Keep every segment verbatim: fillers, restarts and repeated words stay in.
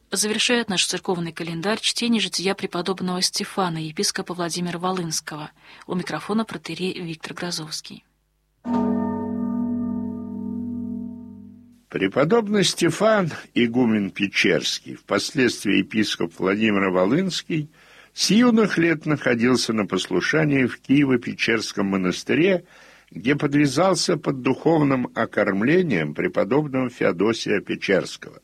Завершает наш церковный календарь чтение жития преподобного Стефана, епископа Владимира Волынского. У микрофона протоиерей Виктор Грозовский. Преподобный Стефан, игумен Печерский, впоследствии епископ Владимир Волынский, с юных лет находился на послушании в Киево-Печерском монастыре, где подвязался под духовным окормлением преподобного Феодосия Печерского.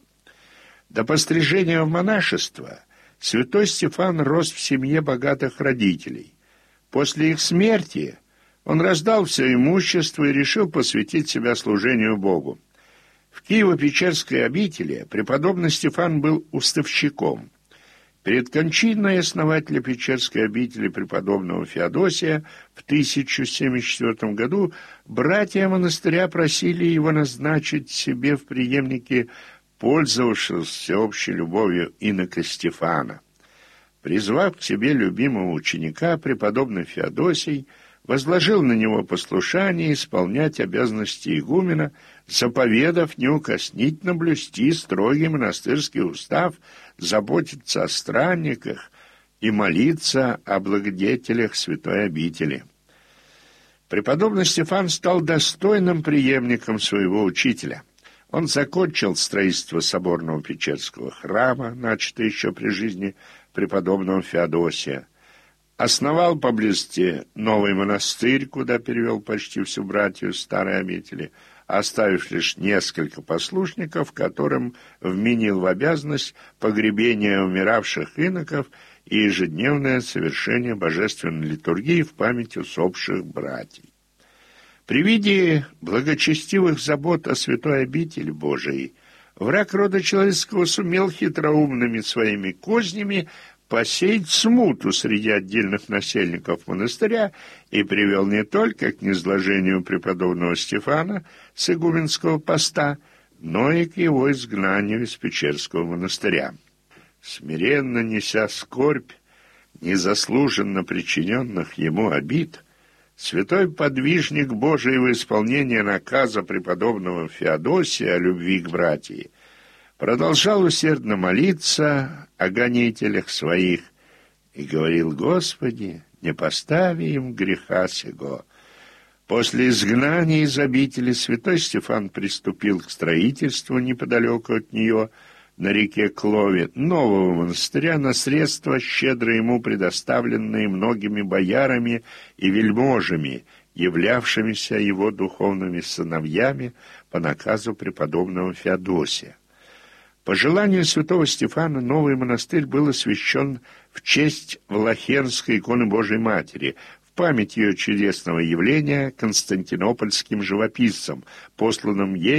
До пострижения в монашество святой Стефан рос в семье богатых родителей. После их смерти он раздал все имущество и решил посвятить себя служению Богу. В Киево-Печерской обители преподобный Стефан был уставщиком. Перед кончиной основателя Печерской обители преподобного Феодосия в тысяча семьдесят четвёртом году братья монастыря просили его назначить себе в преемнике пользовавшегося всеобщей любовью инока Стефана. Призвав к себе любимого ученика, преподобный Феодосий возложил на него послушание исполнять обязанности игумена, заповедав неукоснительно блюсти строгий монастырский устав, заботиться о странниках и молиться о благодетелях святой обители. Преподобный Стефан стал достойным преемником своего учителя. Он закончил строительство соборного Печерского храма, начатое еще при жизни преподобного Феодосия, основал поблизости новый монастырь, куда перевел почти всю братью старой обители, оставив лишь несколько послушников, которым вменил в обязанность погребение умиравших иноков и ежедневное совершение божественной литургии в память усопших братьев. При виде благочестивых забот о святой обители Божией враг рода человеческого сумел хитроумными своими кознями посеять смуту среди отдельных насельников монастыря и привел не только к низложению преподобного Стефана с игуменского поста, но и к его изгнанию из Печерского монастыря. Смиренно неся скорбь незаслуженно причиненных ему обид, святой подвижник Божиего исполнения наказа преподобного Феодосия о любви к братьям продолжал усердно молиться о гонителях своих и говорил: «Господи, не постави им греха сего». После изгнания из обители святой Стефан приступил к строительству неподалеку от нее, на реке Клове, нового монастыря на средства, щедро ему предоставленные многими боярами и вельможами, являвшимися его духовными сыновьями по наказу преподобного Феодосия. По желанию святого Стефана новый монастырь был освящен в честь Влахенской иконы Божией Матери, в память ее чудесного явления константинопольским живописцем, посланным ей